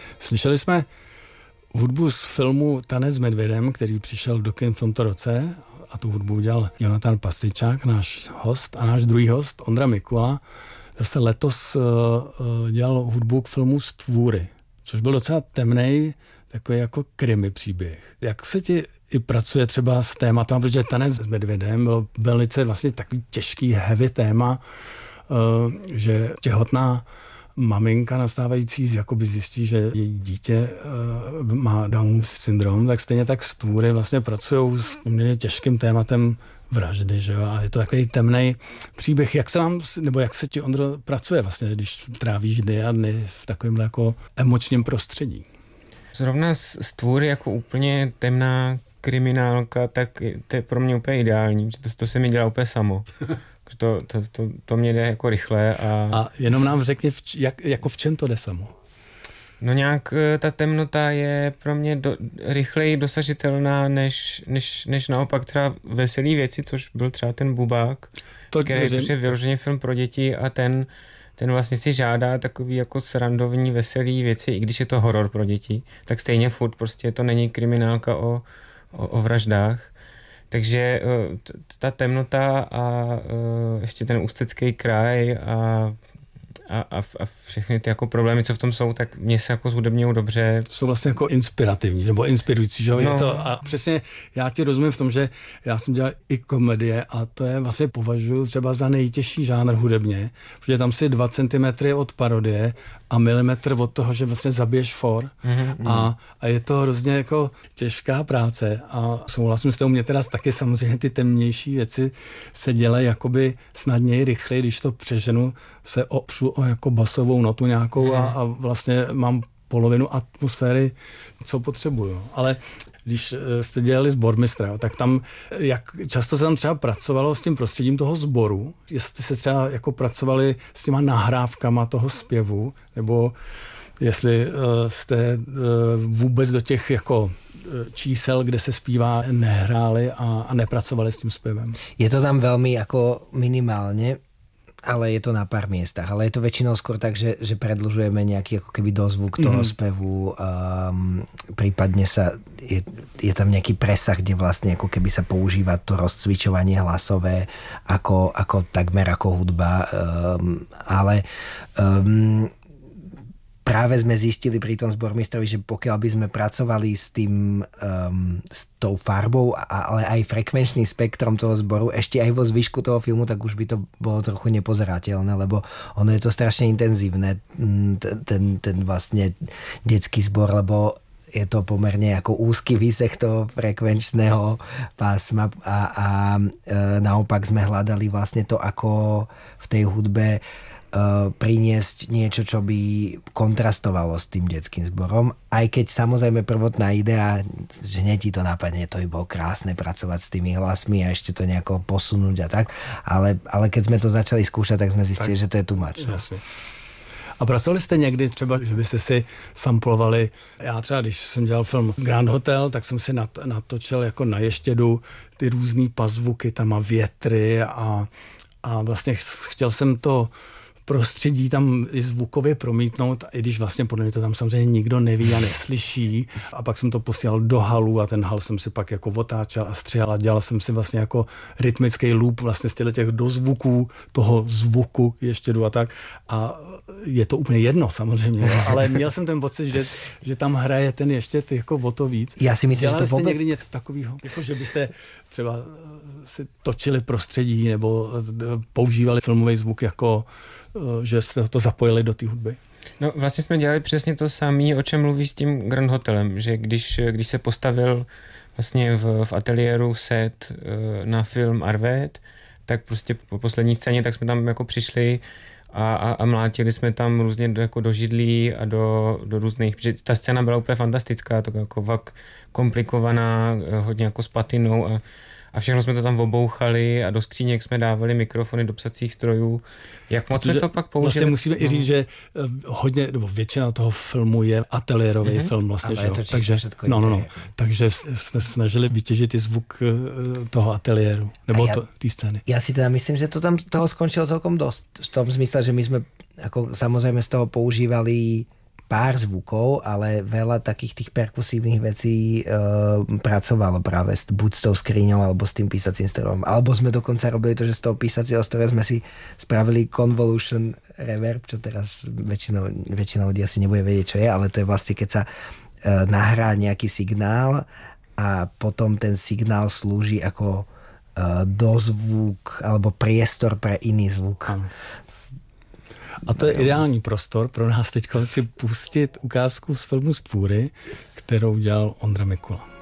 Slyšeli jsme hudbu z filmu Tanec s medvědem, který přišel do kin v tomto roce a tu hudbu udělal Jonatan Pastyčák, náš host, a náš druhý host Ondra Mikula zase letos dělal hudbu k filmu Stvůry, což byl docela temnej, takový jako krimi příběh. Jak se ti i pracuje třeba s tématem, protože Tanec s medvědem byl velice vlastně takový těžký, heavy téma, že těhotná maminka nastávající jakoby zjistí, že její dítě má Downův syndrom, tak stejně tak Stvůry vlastně pracují s poměrně těžkým tématem vraždy, že jo? A je to takový temnej příběh. Jak se ti, Ondro, pracuje vlastně, když trávíš dny a dny v takovém jako emočním prostředí? Zrovna Stvůry jako úplně temná kriminálka, tak to je pro mě úplně ideální, že to se mi dělá úplně samo. To mě jde jako rychle. A jenom nám řekni, v čem to jde samo? No nějak ta temnota je pro mě rychleji dosažitelná, než naopak třeba veselý věci, což byl třeba ten Bubák, což je vyloženě film pro děti a ten vlastně si žádá takový jako srandovní, veselý věci, i když je to horor pro děti, tak stejně furt prostě to není kriminálka o vraždách. Takže ta temnota a ještě ten Ústecký kraj a všechny ty jako problémy, co v tom jsou, tak mě se jako zhudebňují dobře. Jsou vlastně jako inspirativní, nebo inspirující, že? No. A přesně já ti rozumím v tom, že já jsem dělal i komedie a to je vlastně považuji třeba za nejtěžší žánr hudebně, protože tam si 2 cm od parodie a milimetr od toho, že vlastně zabiješ for a je to hrozně jako těžká práce a souhlasím s tou, mě teda taky samozřejmě ty temnější věci se dělají jakoby snadněji, rychleji, když to přeženu, se opřu o jako basovou notu nějakou a vlastně mám polovinu atmosféry, co potřebuju. Ale když jste dělali sbormistra, tak tam, jak často se tam třeba pracovalo s tím prostředím toho sboru, jestli se třeba jako pracovali s těma nahrávkama toho zpěvu, nebo jestli jste vůbec do těch jako čísel, kde se zpívá, nehráli a nepracovali s tím zpěvem. Je to tam velmi jako minimálně, ale je to na pár miestach. Ale je to väčšinou skôr tak, že predĺžujeme nejaký ako keby dozvuk toho spevu. Prípadne je tam nejaký presah, kde vlastne ako keby sa používa to rozcvičovanie hlasové ako takmer ako hudba. Ale práve sme zistili pri tom zbormistrovi, že pokiaľ by sme pracovali s tým, s tou farbou, ale aj frekvenčným spektrom toho zboru, ešte aj vo zvyšku toho filmu, tak už by to bolo trochu nepozerateľné, lebo ono je to strašne intenzívne, ten vlastne detský zbor, lebo je to pomerne ako úzky výsek toho frekvenčného pásma a naopak sme hľadali vlastne to, ako v tej hudbe priniesť niečo, čo by kontrastovalo s tým detským zborom. Aj keď samozrejme prvotná idea, že hneď ti to napadne, to by bolo krásne pracovať s tými hlasmi a ešte to nejako posunúť a tak. Ale keď sme to začali skúšať, tak sme zistili, že to je too much. Jasně. A pracovali jste někdy třeba, že byste si samplovali, já třeba, když jsem dělal film Grand Hotel, tak jsem si natočil jako na ještědu ty různý pazvuky, tam a větry a vlastně chtěl jsem to prostředí tam i zvukově promítnout, i když vlastně podle mě to tam samozřejmě nikdo neví a neslyší. A pak jsem to posílal do halu a ten hal jsem si pak jako otáčel a střihal a dělal jsem si vlastně jako rytmický loop vlastně z těch dozvuků, toho zvuku ještě a tak. A je to úplně jedno samozřejmě, no, ale měl jsem ten pocit, že tam hraje ten ještě jako o to víc. Já si myslím, dělali že to jste někdy něco takového? Jako, že byste třeba si točili prostředí nebo používali filmový zvuk jako že jste to zapojili do té hudby? No vlastně jsme dělali přesně to samé, o čem mluvíš s tím Grand Hotelem, že když se postavil vlastně v ateliéru set na film Arvéd, tak prostě po poslední scéně tak jsme tam jako přišli a mlátili jsme tam různě do židlí a do různých, protože ta scéna byla úplně fantastická, to jako vak komplikovaná, hodně jako s patinou a všechno jsme to tam obouchali a do skříněk jsme dávali mikrofony do psacích strojů. Jak moc jsme to pak použili? Vlastně musíme i říct, že hodně, nebo většina toho filmu je ateliérový film vlastně. Ale že? Takže jsme snažili vytěžit i zvuk toho ateliéru, nebo té scény. Ja si teda myslím, že to tam toho skončilo celkom dosť. V tom zmysle, že my sme ako samozrejme z toho používali pár zvukov, ale veľa takých tých perkusívnych vecí pracovalo práve buď s tou skriňou, alebo s tým písacím strojom. Alebo sme dokonca robili to, že z toho písacieho stroja sme si spravili convolution reverb, čo teraz väčšina ľudí asi nebude vedieť, čo je, ale to je vlastne, keď sa nahrá nejaký signál a potom ten signál slúži ako dozvuk alebo priestor pre iný zvuk. A to je ideální prostor pro nás teď si pustit ukázku z filmu Stvůry, kterou dělal Ondra Mikula.